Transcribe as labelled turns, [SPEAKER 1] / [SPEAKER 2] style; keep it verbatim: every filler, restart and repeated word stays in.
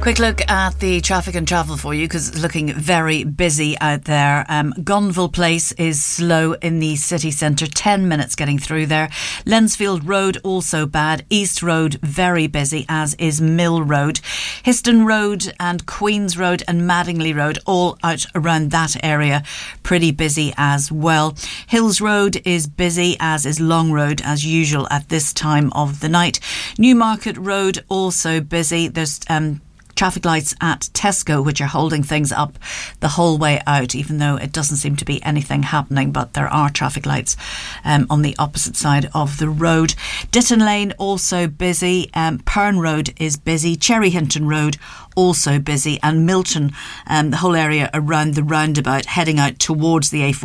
[SPEAKER 1] Quick look at the traffic and travel for you, because it's looking very busy out there. Um, Gonville Place is slow in the city centre, ten minutes getting through there. Lensfield Road also bad. East Road very busy, as is Mill Road. Histon Road and Queens Road and Madingley Road, all out around that area, pretty busy as well. Hills Road is busy, as is Long Road, as usual at this time of the night. Newmarket Road also busy. There's um traffic lights at Tesco, which are holding things up the whole way out, even though it doesn't seem to be anything happening, but there are traffic lights um, on the opposite side of the road. Ditton Lane also busy. um, Pern Road is busy. Cherry Hinton Road also busy, and Milton, um, the whole area around the roundabout heading out towards the A four